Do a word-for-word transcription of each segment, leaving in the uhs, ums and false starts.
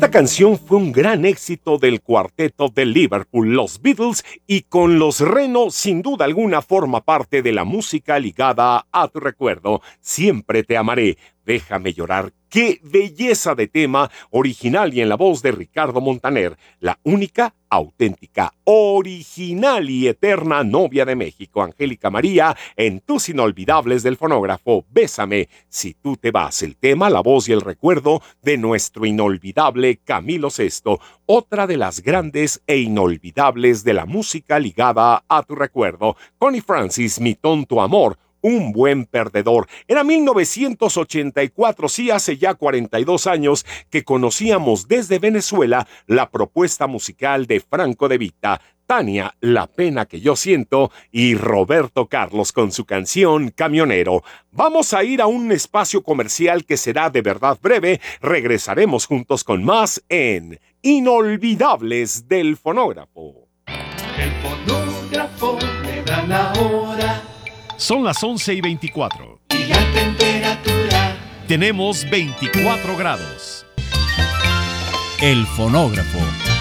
Esta canción fue un gran éxito del cuarteto de Liverpool, los Beatles, y con los Reno sin duda alguna forma parte de la música ligada a tu recuerdo. Siempre te amaré, déjame llorar. ¡Qué belleza de tema! Original y en la voz de Ricardo Montaner, la única, auténtica, original y eterna novia de México, Angélica María, en tus inolvidables del fonógrafo. Bésame si tú te vas. El tema, la voz y el recuerdo de nuestro inolvidable Camilo Sesto, otra de las grandes e inolvidables de la música ligada a tu recuerdo. Connie Francis, Mi tonto amor. Un buen perdedor. Era mil novecientos ochenta y cuatro, sí, hace ya cuarenta y dos años que conocíamos desde Venezuela la propuesta musical de Franco De Vita, Tania, La pena que yo siento, y Roberto Carlos con su canción Camionero. Vamos a ir a un espacio comercial que será de verdad breve. Regresaremos juntos con más en Inolvidables del Fonógrafo. El fonógrafo me da la hora. Son las once y veinticuatro. Y la temperatura. Tenemos veinticuatro grados. El fonógrafo.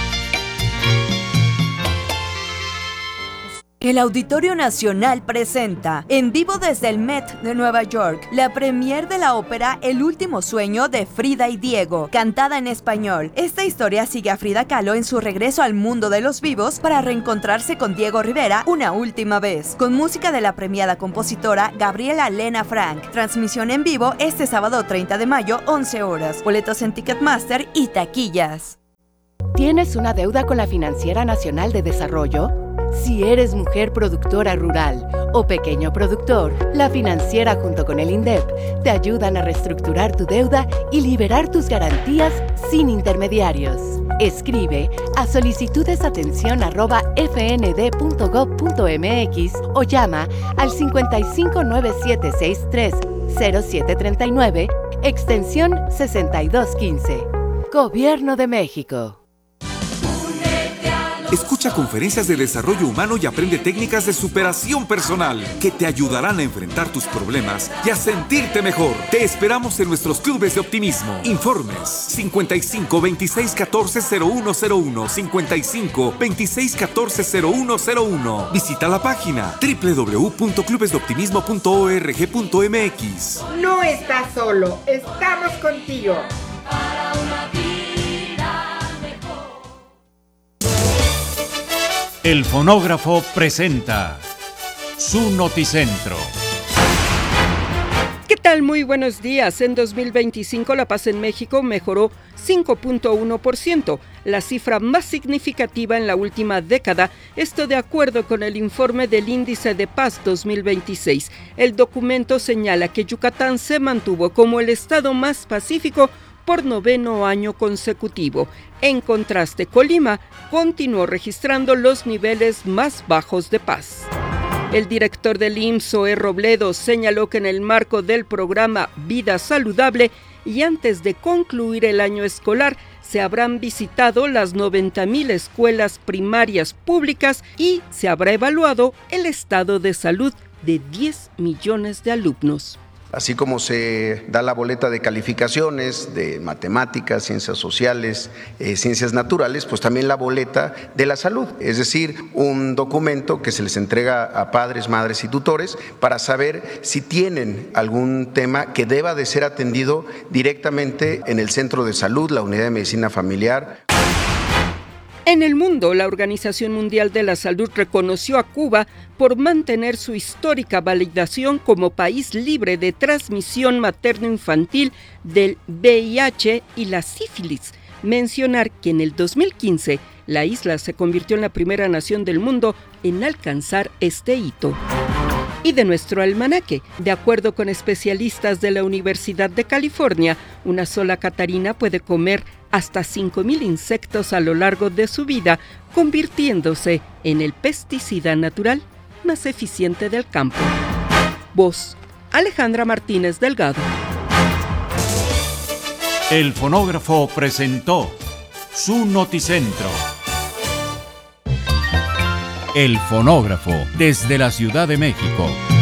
El Auditorio Nacional presenta, en vivo desde el Met de Nueva York, la premier de la ópera El último sueño de Frida y Diego, cantada en español. Esta historia sigue a Frida Kahlo en su regreso al mundo de los vivos para reencontrarse con Diego Rivera una última vez, con música de la premiada compositora Gabriela Lena Frank. Transmisión en vivo este sábado treinta de mayo, once horas. Boletos en Ticketmaster y taquillas. ¿Tienes una deuda con la Financiera Nacional de Desarrollo? Si eres mujer productora rural o pequeño productor, la Financiera junto con el INDEP te ayudan a reestructurar tu deuda y liberar tus garantías sin intermediarios. Escribe a solicitudesatención arroba f n d punto gov punto m x o llama al cincuenta y cinco nueve siete seis tres cero siete tres nueve, extensión sesenta y dos quince. Gobierno de México. Escucha conferencias de desarrollo humano y aprende técnicas de superación personal que te ayudarán a enfrentar tus problemas y a sentirte mejor. Te esperamos en nuestros clubes de optimismo. Informes cincuenta y cinco veintiséis catorce cero uno cero uno, cincuenta y cinco veintiséis catorce cero uno cero uno. Visita la página doble u doble u doble u punto clubes de optimismo punto org punto m x. No estás solo, estamos contigo. Para una vida. El fonógrafo presenta su noticentro. ¿Qué tal? Muy buenos días. En dos mil veinticinco la paz en México mejoró cinco punto uno por ciento, la cifra más significativa en la última década, esto de acuerdo con el informe del Índice de Paz dos mil veintiséis. El documento señala que Yucatán se mantuvo como el estado más pacífico por noveno año consecutivo. En contraste, Colima continuó registrando los niveles más bajos de paz. El director del I M S S, Zoé Robledo, señaló que en el marco del programa Vida Saludable y antes de concluir el año escolar, se habrán visitado las noventa mil escuelas primarias públicas y se habrá evaluado el estado de salud de diez millones de alumnos. Así como se da la boleta de calificaciones de matemáticas, ciencias sociales, eh, ciencias naturales, pues también la boleta de la salud, es decir, un documento que se les entrega a padres, madres y tutores para saber si tienen algún tema que deba de ser atendido directamente en el centro de salud, la unidad de medicina familiar. En el mundo, la Organización Mundial de la Salud reconoció a Cuba por mantener su histórica validación como país libre de transmisión materno-infantil del V I H y la sífilis. Mencionar que en el dos mil quince la isla se convirtió en la primera nación del mundo en alcanzar este hito. Y de nuestro almanaque, de acuerdo con especialistas de la Universidad de California, una sola catarina puede comer hasta cinco mil insectos a lo largo de su vida, convirtiéndose en el pesticida natural más eficiente del campo. Voz, Alejandra Martínez Delgado. El fonógrafo presentó su noticentro. El fonógrafo desde la Ciudad de México.